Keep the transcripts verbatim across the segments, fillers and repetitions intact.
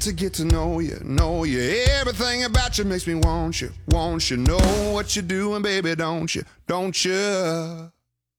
To get to know you, know you. Everything about you makes me want you, want you. Know what you're doing, baby, don't you, don't you? Now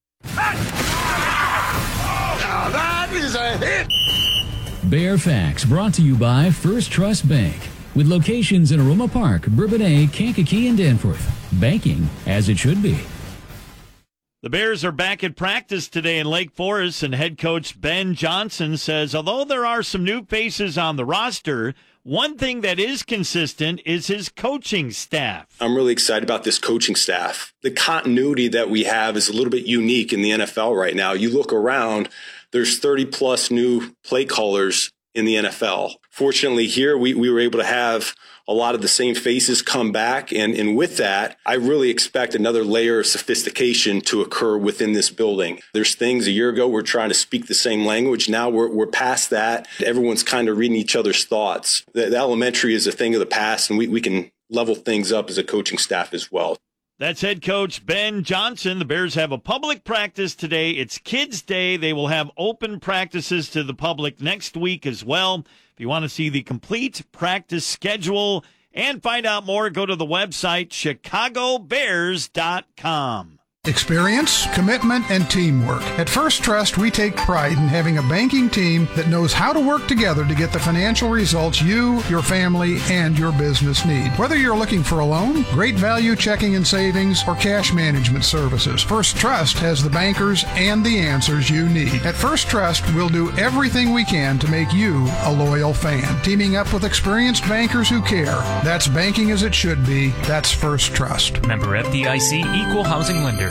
that is a hit! Bear Facts brought to you by First Trust Bank. With locations in Aroma Park, Bourbonnais, Kankakee, and Danforth. Banking as it should be. The Bears are back at practice today in Lake Forest, and head coach Ben Johnson says although there are some new faces on the roster, one thing that is consistent is his coaching staff. I'm really excited about this coaching staff. The continuity that we have is a little bit unique in the N F L right now. You look around, there's thirty plus new play callers in the N F L. Fortunately here, we, we were able to have a lot of the same faces come back. And, and with that, I really expect another layer of sophistication to occur within this building. There's things a year ago we're trying to speak the same language. Now we're, we're past that. Everyone's kind of reading each other's thoughts. The, the elementary is a thing of the past, and we, we can level things up as a coaching staff as well. That's head coach Ben Johnson. The Bears have a public practice today. It's Kids Day. They will have open practices to the public next week as well. If you want to see the complete practice schedule and find out more, go to the website chicago bears dot com. Experience, commitment, and teamwork. At First Trust, we take pride in having a banking team that knows how to work together to get the financial results you, your family, and your business need. Whether you're looking for a loan, great value checking and savings, or cash management services, First Trust has the bankers and the answers you need. At First Trust, we'll do everything we can to make you a loyal fan. Teaming up with experienced bankers who care. That's banking as it should be. That's First Trust. Member F D I C, Equal Housing Lender.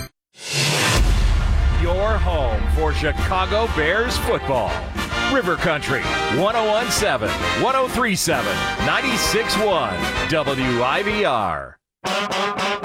Your home for Chicago Bears football. River Country, one oh one point seven, one oh three point seven, ninety-six point one, W I V R.